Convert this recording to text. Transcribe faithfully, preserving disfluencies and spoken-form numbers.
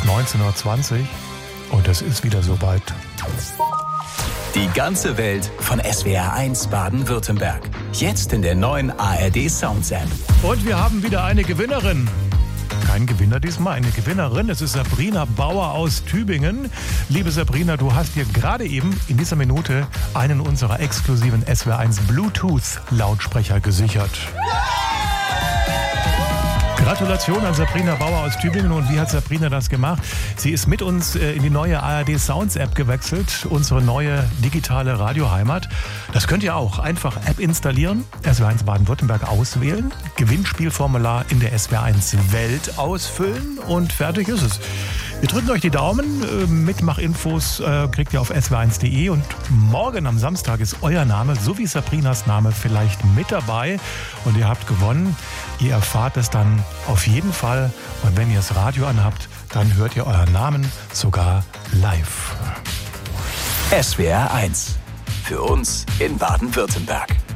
neunzehn Uhr zwanzig und es ist wieder soweit. Die ganze Welt von S W R eins Baden-Württemberg. Jetzt in der neuen A R D Sounds App. Und wir haben wieder eine Gewinnerin. Kein Gewinner diesmal, eine Gewinnerin. Es ist Sabrina Bauer aus Tübingen. Liebe Sabrina, du hast dir gerade eben in dieser Minute einen unserer exklusiven S W R eins Bluetooth-Lautsprecher gesichert. Gratulation an Sabrina Bauer aus Tübingen. Und wie hat Sabrina das gemacht? Sie ist mit uns in die neue A R D Sounds App gewechselt, unsere neue digitale Radioheimat. Das könnt ihr auch. Einfach App installieren, S W R eins Baden-Württemberg auswählen, Gewinnspielformular in der S W R eins Welt ausfüllen und fertig ist es. Wir drücken euch die Daumen. Mitmachinfos kriegt ihr auf S W R eins punkt de und morgen am Samstag ist euer Name sowie Sabrinas Name vielleicht mit dabei und ihr habt gewonnen. Ihr erfahrt es dann auf jeden Fall und wenn ihr das Radio anhabt, dann hört ihr euren Namen sogar live. S W R eins. Für uns in Baden-Württemberg.